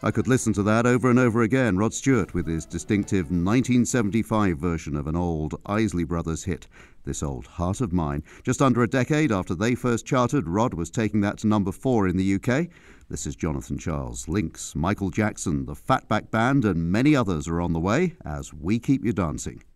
I could listen to that over and over again. Rod Stewart with his distinctive 1975 version of an old Isley Brothers hit, This Old Heart of Mine. Just under a decade after they first charted, Rod was taking that to number 4 in the UK. This is Jonathan Charles. Lynx, Michael Jackson, the Fatback Band and many others are on the way as we keep you dancing.